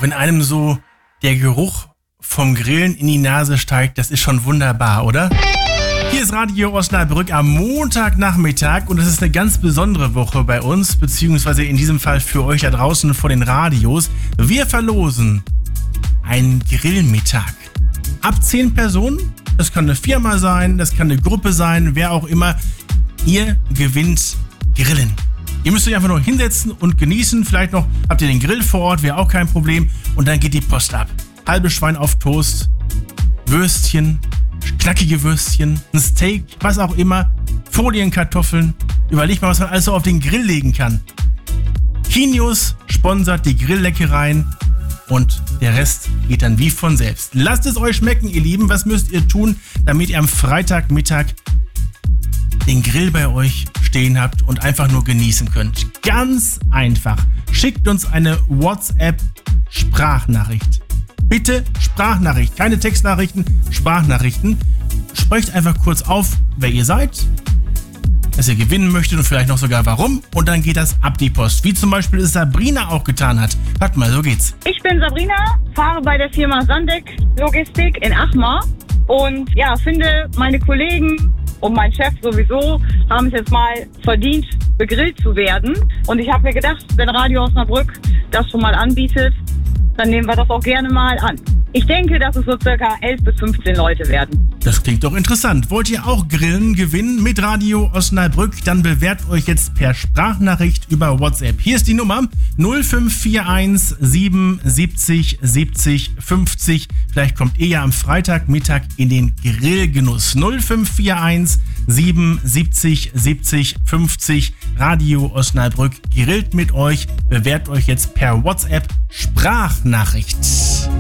wenn einem so der Geruch vom Grillen in die Nase steigt, das ist schon wunderbar, oder? Hier ist Radio Osnabrück am Montagnachmittag und es ist eine ganz besondere Woche bei uns, beziehungsweise in diesem Fall für euch da draußen vor den Radios. Wir verlosen einen Grillmittag. Ab 10 Personen, das kann eine Firma sein, das kann eine Gruppe sein, wer auch immer. Ihr gewinnt Grillen. Ihr müsst euch einfach nur hinsetzen und genießen. Vielleicht noch habt ihr den Grill vor Ort, wäre auch kein Problem. Und dann geht die Post ab. Halbes Schwein auf Toast, Würstchen, knackige Würstchen, ein Steak, was auch immer, Folienkartoffeln. Überlegt mal, was man alles so auf den Grill legen kann. Kinius sponsert die Grillleckereien und der Rest geht dann wie von selbst. Lasst es euch schmecken, ihr Lieben. Was müsst ihr tun, damit ihr am Freitagmittag den Grill bei euch stehen habt und einfach nur genießen könnt? Ganz einfach. Schickt uns eine WhatsApp-Sprachnachricht. Bitte Sprachnachricht, keine Textnachrichten, Sprachnachrichten. Sprecht einfach kurz auf, wer ihr seid, dass ihr gewinnen möchtet und vielleicht noch sogar warum. Und dann geht das ab die Post. Wie zum Beispiel es Sabrina auch getan hat. Hört mal, so geht's. Ich bin Sabrina, fahre bei der Firma Sandeck Logistik in Achmar und ja, finde meine Kollegen und mein Chef sowieso haben es jetzt mal verdient, begrillt zu werden. Und ich habe mir gedacht, wenn Radio Osnabrück das schon mal anbietet, dann nehmen wir das auch gerne mal an. Ich denke, dass es so circa 11 bis 15 Leute werden. Das klingt doch interessant. Wollt ihr auch Grillen gewinnen mit Radio Osnabrück? Dann bewerbt euch jetzt per Sprachnachricht über WhatsApp. Hier ist die Nummer 0541 77 70 50. Vielleicht kommt ihr ja am Freitagmittag in den Grillgenuss. 0541 77 70 50. Radio Osnabrück grillt mit euch. Bewerbt euch jetzt per WhatsApp Sprachnachricht.